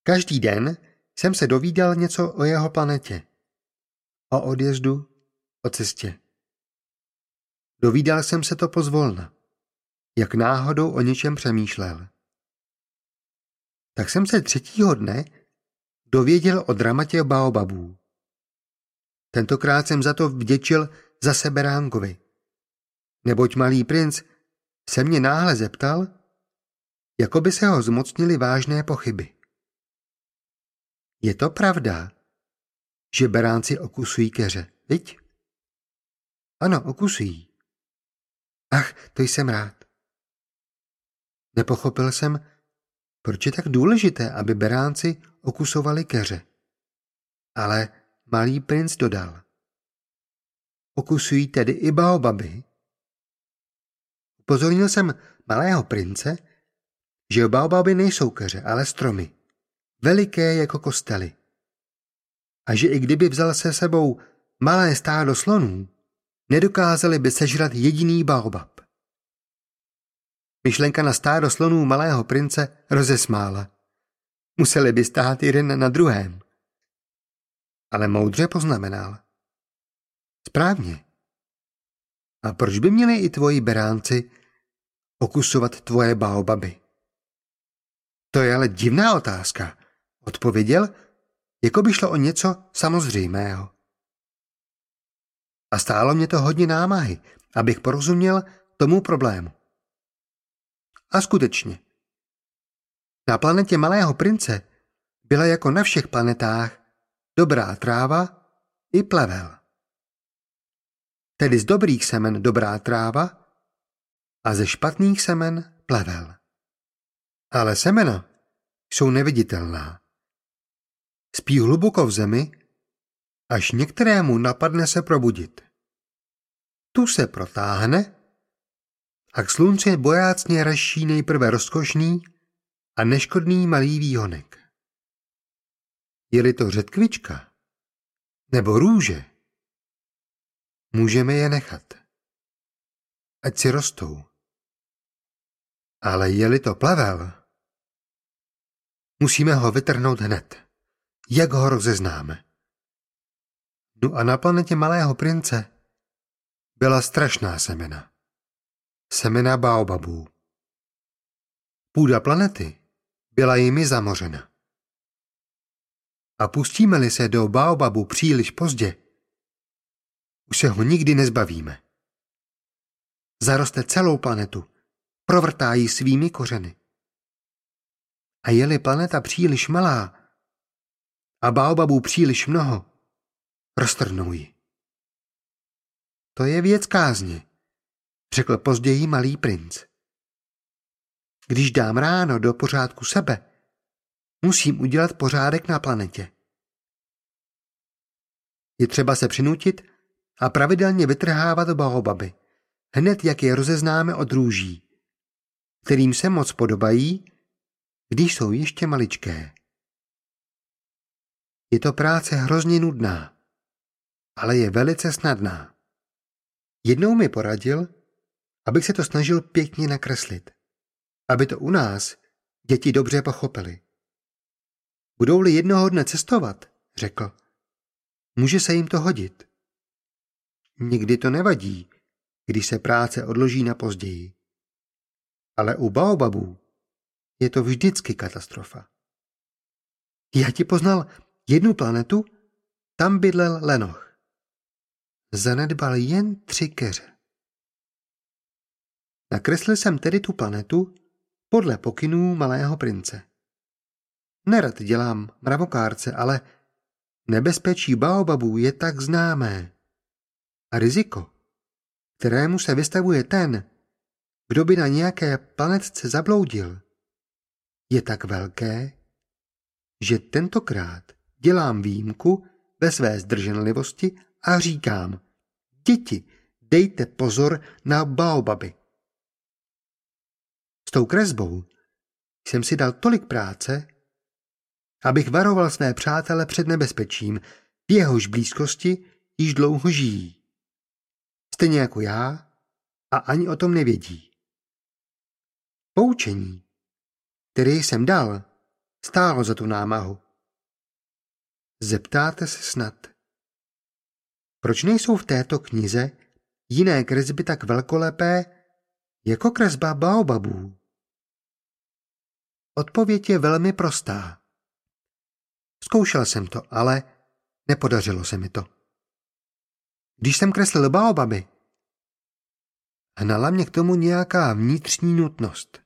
Každý den jsem se dovídal něco o jeho planetě. O odjezdu, o cestě. Dovídal jsem se to pozvolna, jak náhodou o něčem přemýšlel. Tak jsem se třetího dne dověděl o dramatě baobabů. Tentokrát jsem za to vděčil zase beránkovi, neboť malý princ se mě náhle zeptal, jako by se ho zmocnily vážné pochyby. Je to pravda, že beránci okusují keře, viď? Ano, okusují. Ach, to jsem rád. Nepochopil jsem, proč je tak důležité, aby beránci okusovali keře. Ale malý princ dodal. Okusují tedy i baobaby? Upozornil jsem malého prince, že baobaby nejsou keře, ale stromy, veliké jako kostely. A že i kdyby vzal se sebou malé stádo slonů, nedokázali by sežrat jediný baobab. Myšlenka na stádo slonů malého prince rozesmála. Museli by stát jeden na druhém. Ale moudře poznamenal. Správně. A proč by měli i tvoji beránci okusovat tvoje baobaby? To je ale divná otázka, odpověděl, jako by šlo o něco samozřejmého. A stálo mě to hodně námahy, abych porozuměl tomu problému. A skutečně. Na planetě malého prince byla jako na všech planetách dobrá tráva i plevel. Tedy z dobrých semen dobrá tráva a ze špatných semen plevel. Ale semena jsou neviditelná. Spí hluboko v zemi, až některému napadne se probudit. Tu se protáhne a k slunci bojácně raší nejprve rozkošný a neškodný malý výhonek. Je-li to řetkvička nebo růže, můžeme je nechat. Ať si rostou. Ale je-li to plevel, musíme ho vytrhnout hned. Jak ho rozeznáme? No a na planetě malého prince byla strašná semena. Semena baobabů. Půda planety byla jimi zamořena. A pustíme-li se do baobabu příliš pozdě, už se ho nikdy nezbavíme. Zaroste celou planetu, provrtá ji svými kořeny. A je-li planeta příliš malá a baobabů příliš mnoho, roztrhnou ji. To je věc kázně, řekl později malý princ. Když dám ráno do pořádku sebe, musím udělat pořádek na planetě. Je třeba se přinutit a pravidelně vytrhávat baobaby, hned jak je rozeznáme od růží, kterým se moc podobají, když jsou ještě maličké. Je to práce hrozně nudná, ale je velice snadná. Jednou mi poradil, abych se to snažil pěkně nakreslit, aby to u nás děti dobře pochopili. Budou-li jednoho dne cestovat, řekl, může se jim to hodit. Nikdy to nevadí, když se práce odloží na později. Ale u baobabů je to vždycky katastrofa. Já ti poznal jednu planetu, tam bydlel lenoch. Zanedbal jen 3 keře. Nakreslil jsem tedy tu planetu podle pokynů malého prince. Nerad dělám mravokárce, ale nebezpečí baobabů je tak známé. A riziko, kterému se vystavuje ten, kdo by na nějaké planetce zabloudil, je tak velké, že tentokrát dělám výjimku ve své zdrženlivosti a říkám, děti, dejte pozor na baobaby. S tou kresbou jsem si dal tolik práce, abych varoval své přátele před nebezpečím, v jehož blízkosti již dlouho žijí. Stejně jako já a ani o tom nevědí. Poučení, které jsem dal, Stálo za tu námahu. Zeptáte se snad, proč nejsou v této knize jiné kresby tak velkolepé jako kresba baobabů? Odpověď je velmi prostá. Zkoušel jsem to, ale nepodařilo se mi to. Když jsem kreslil baobaby, hnala mě k tomu nějaká vnitřní nutnost.